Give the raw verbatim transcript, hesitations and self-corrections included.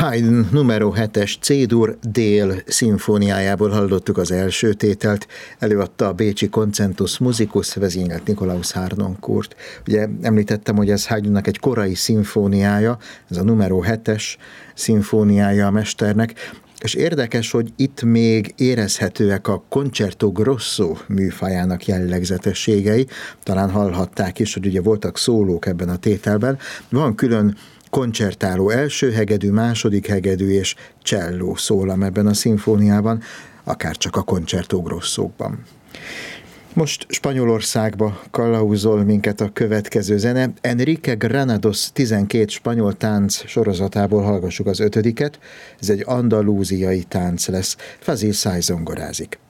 Haydn numero hetes C-dur Dél szimfóniájából hallottuk az első tételt, előadta a bécsi Concentus Musicus, vezényelt Nikolaus Harnoncourt. Ugye említettem, hogy ez Haydnnak egy korai szimfóniája, ez a numero hetes szimfóniája a mesternek, és érdekes, hogy itt még érezhetőek a concerto grosso műfajának jellegzetességei, talán hallhatták is, hogy ugye voltak szólók ebben a tételben, van külön koncertáló első hegedű, második hegedű és cselló szólam ebben a szimfóniában, akár csak a concerto grossókban. Most Spanyolországba kalauzol minket a következő zene. Enrique Granados tizenkét spanyol tánc sorozatából hallgassuk az ötödiket. Ez egy andalúziai tánc lesz. Fazil Say zongorázik.